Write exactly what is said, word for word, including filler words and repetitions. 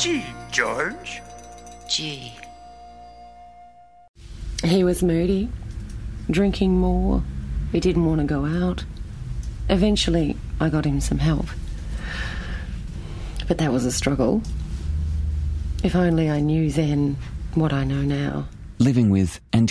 Gee, George. Gee. He was moody, drinking more. He didn't want to go out. Eventually, I got him some help. But that was a struggle. If only I knew then what I know now. Living with and